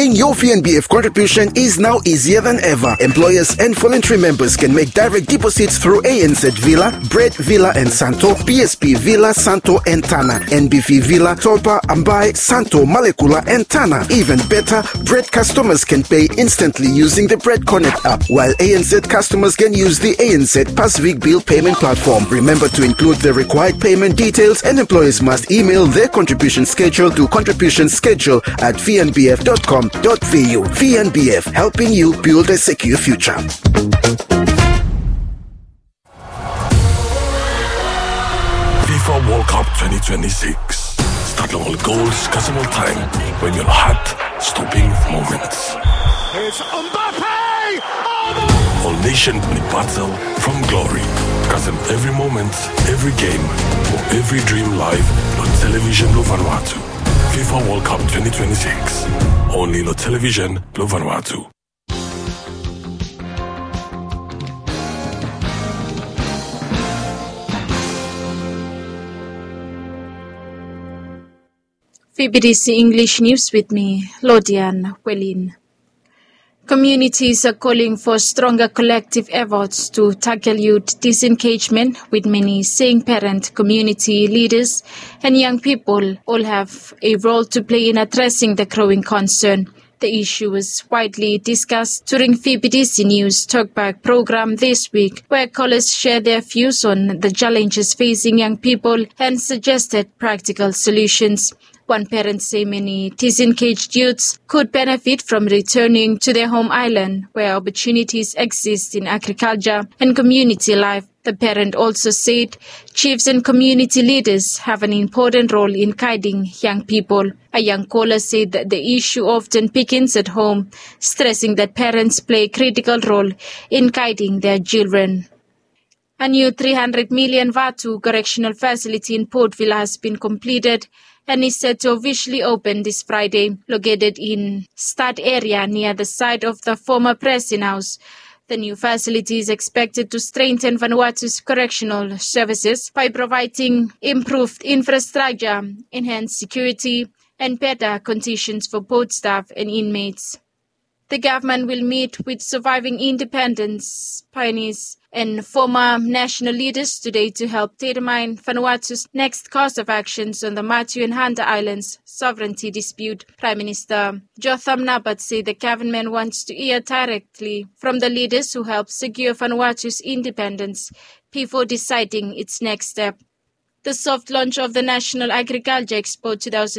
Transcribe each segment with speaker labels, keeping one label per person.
Speaker 1: Paying your VNBF contribution is now easier than ever. Employers and voluntary members can make direct deposits through ANZ Villa, Bread Villa and Santo, PSP Villa, Santo and Tana, NBV Villa, Topa, Ambai, Santo, Malekula and Tana. Even better, Bread customers can pay instantly using the Bread Connect app, while ANZ customers can use the ANZ Pasvik bill payment platform. Remember to include the required payment details, and employers must email their contribution schedule to contributionschedule@vnbf.com.vu. VNBF, helping you build a secure future.
Speaker 2: FIFA World Cup 2026. Start all goals, Casimir time, when your heart-stopping moments.
Speaker 3: It's Mbappe!
Speaker 2: All nation battle from glory. Cousin every moment, every game, or every dream live on television lo Vanuatu. FIFA World Cup 2026. Only on television lo Vanuatu.
Speaker 4: VBDC English News with me, Lodian Welin. Communities are calling for stronger collective efforts to tackle youth disengagement, with many saying parent, community leaders and young people all have a role to play in addressing the growing concern. The issue was widely discussed during VBDC News Talkback program this week, where callers shared their views on the challenges facing young people and suggested practical solutions. One parent said many disengaged youths could benefit from returning to their home island, where opportunities exist in agriculture and community life. The parent also said chiefs and community leaders have an important role in guiding young people. A young caller said that the issue often begins at home, stressing that parents play a critical role in guiding their children. A new 300 million Vatu correctional facility in Port Vila has been completed and is set to officially open this Friday, located in Stad area near the site of the former President House. The new facility is expected to strengthen Vanuatu's correctional services by providing improved infrastructure, enhanced security, and better conditions for both staff and inmates. The government will meet with surviving independence pioneers and former national leaders today to help determine Vanuatu's next course of actions on the Matu and Handa Islands sovereignty dispute. Prime Minister Jotham Nabat said the government wants to hear directly from the leaders who helped secure Vanuatu's independence before deciding its next step. The soft launch of the National Agriculture Expo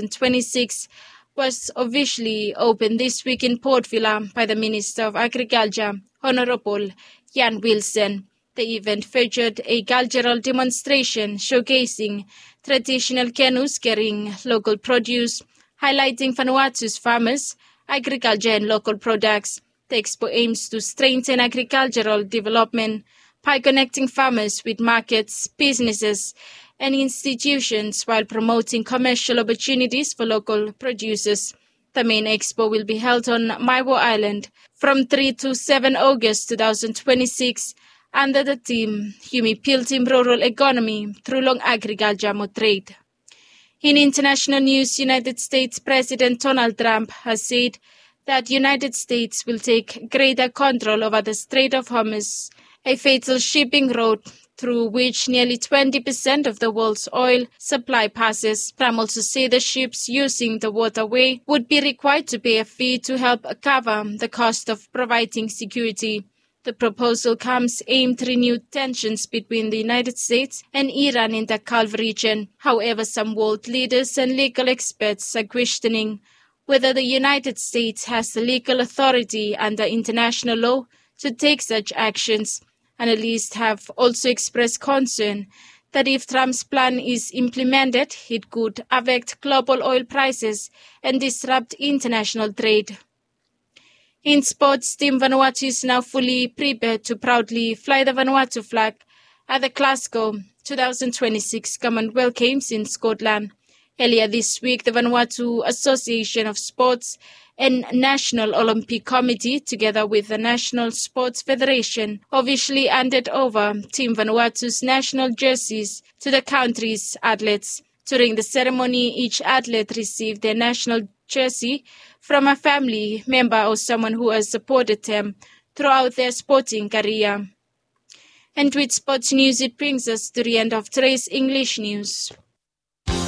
Speaker 4: 2026 was officially opened this week in Port Vila by the Minister of Agriculture, Honorable Jan Wilson. The event featured a cultural demonstration showcasing traditional canoes carrying local produce, highlighting Vanuatu's farmers, agriculture and local products. The expo aims to strengthen agricultural development by connecting farmers with markets, businesses, and institutions while promoting commercial opportunities for local producers. The main expo will be held on Maiwo Island from 3 to 7 August 2026 under the theme Humi Piltim Rural Economy through Long Agriculture Mo Trade. In international news, United States President Donald Trump has said that United States will take greater control over the Strait of Hormuz, a fatal shipping route through which nearly 20% of the world's oil supply passes. Trump also said the ships using the waterway would be required to pay a fee to help cover the cost of providing security. The proposal comes aimed to renew tensions between the United States and Iran in the Gulf region. However, some world leaders and legal experts are questioning whether the United States has the legal authority under international law to take such actions. Analysts have also expressed concern that if Trump's plan is implemented, it could affect global oil prices and disrupt international trade. In sports, Team Vanuatu is now fully prepared to proudly fly the Vanuatu flag at the Glasgow 2026 Commonwealth Games in Scotland. Earlier this week, the Vanuatu Association of Sports and National Olympic Committee, together with the National Sports Federation, officially handed over Team Vanuatu's national jerseys to the country's athletes. During the ceremony, each athlete received their national jersey from a family member or someone who has supported them throughout their sporting career. And with sports news, it brings us to the end of today's English news.